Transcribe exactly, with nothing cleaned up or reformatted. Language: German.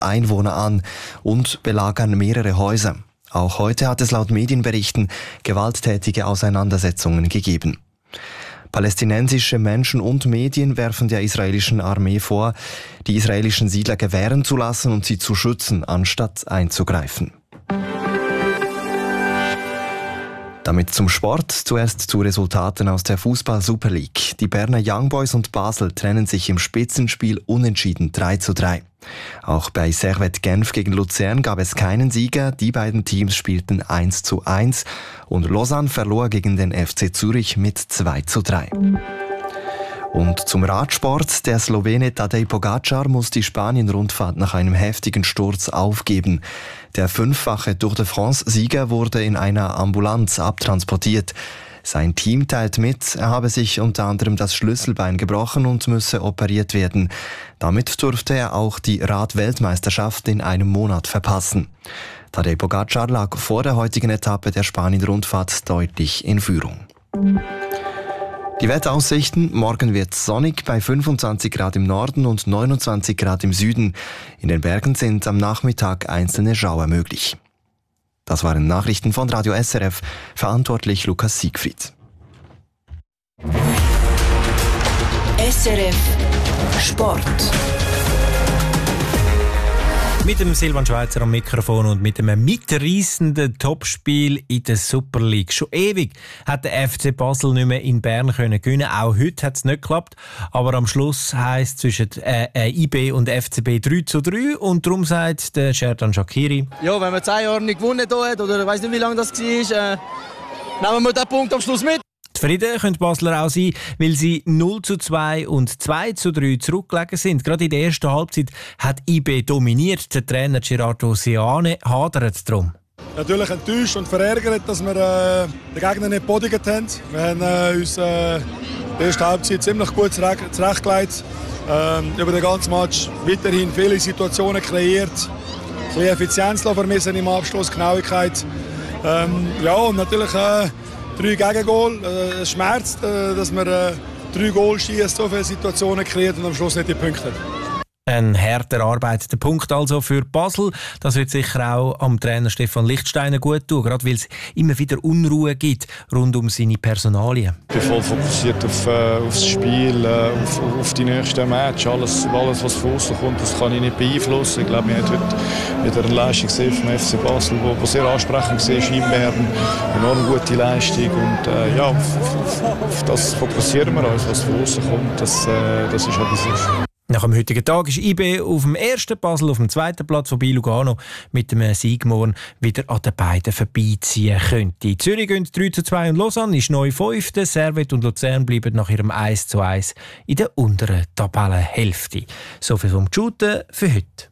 Einwohner an und belagern mehrere Häuser. Auch heute hat es laut Medienberichten gewalttätige Auseinandersetzungen gegeben. Palästinensische Menschen und Medien werfen der israelischen Armee vor, die israelischen Siedler gewähren zu lassen und sie zu schützen, anstatt einzugreifen. Damit zum Sport. Zuerst zu Resultaten aus der Fußball-Super League. Die Berner Young Boys und Basel trennen sich im Spitzenspiel unentschieden drei zu drei. Auch bei Servette Genf gegen Luzern gab es keinen Sieger. Die beiden Teams spielten eins zu eins und Lausanne verlor gegen den F C Zürich mit zwei zu drei. Und zum Radsport. Der Slowene Tadej Pogacar muss die Spanien-Rundfahrt nach einem heftigen Sturz aufgeben. Der fünffache Tour de France-Sieger wurde in einer Ambulanz abtransportiert. Sein Team teilt mit, er habe sich unter anderem das Schlüsselbein gebrochen und müsse operiert werden. Damit durfte er auch die Rad-Weltmeisterschaft in einem Monat verpassen. Tadej Pogacar lag vor der heutigen Etappe der Spanien-Rundfahrt deutlich in Führung. Die Wetteraussichten: Morgen wird es sonnig bei fünfundzwanzig Grad im Norden und neunundzwanzig Grad im Süden. In den Bergen sind am Nachmittag einzelne Schauer möglich. Das waren Nachrichten von Radio S R F, verantwortlich Lukas Siegfried. S R F Sport. Mit dem Silvan Schweizer am Mikrofon und mit einem mitreissenden Topspiel in der Super League. Schon ewig hat der F C Basel nicht mehr in Bern können gewinnen. Auch heute hat es nicht geklappt. Aber am Schluss heisst es zwischen äh, äh, I B und F C B drei zu drei. Und darum sagt der Sherdan Shaqiri: Ja, wenn man zehn Jahre nicht gewonnen hat, oder ich weiss nicht, wie lange das war, äh, nehmen wir den Punkt am Schluss mit. Zufrieden können die Basler auch sein, weil sie null zu zwei und zwei zu drei zurückgelegen sind. Gerade in der ersten Halbzeit hat I B dominiert. Der Trainer Gerardo Seane hadert darum. Natürlich enttäuscht und verärgert, dass wir äh, den Gegner nicht bodigt haben. Wir haben äh, uns äh, die erste Halbzeit ziemlich gut zurechtgelegt. Ähm, über den ganzen Match weiterhin viele Situationen kreiert. Ein bisschen Effizienz vermissen im Abschluss, Genauigkeit. Ähm, ja, und natürlich äh, drei Gegengol. Es äh, schmerzt, äh, dass man äh, drei Goal schießt, so viele Situationen kreiert und am Schluss nicht die Punkte hat. Ein hart erarbeiteter Punkt also für Basel. Das wird sicher auch am Trainer Stefan Lichtsteiner gut tun, gerade weil es immer wieder Unruhe gibt rund um seine Personalien. Ich bin voll fokussiert auf, äh, auf das Spiel, äh, auf, auf die nächsten Match. Alles, alles, was von außen kommt, das kann ich nicht beeinflussen. Ich glaube, wir haben heute wieder eine Leistung gesehen vom F C Basel, die sehr ansprechend war in Bern. Eine enorm gute Leistung. Und, äh, ja, auf, auf, auf das fokussieren wir uns, was von außen kommt. Das, äh, das ist halt das. Nach dem heutigen Tag ist I B auf dem ersten, Basel auf dem zweiten Platz, vorbei Lugano mit dem Sieg morgen wieder an den beiden vorbeiziehen könnte. Zürich gehen drei zu zwei und Lausanne ist neu fünfte. Servette und Luzern bleiben nach ihrem eins zu eins in der unteren Tabellenhälfte. So viel vom Shooten für heute.